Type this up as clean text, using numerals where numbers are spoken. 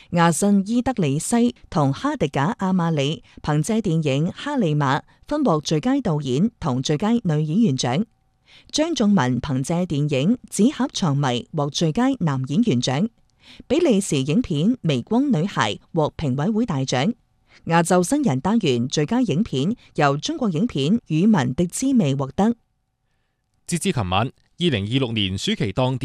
亞辛伊德里西同哈迪賈阿馬里憑借電影《哈利瑪》分獲最佳導演同最佳女演員獎。張頌文憑借電影《紙盒藏謎》獲最佳男演員獎。比利時影片《微光女孩》獲評委會大獎。亞洲新人單元最佳影片由中國影片《與文的滋味》獲得。 截至琴晚，2026年暑期檔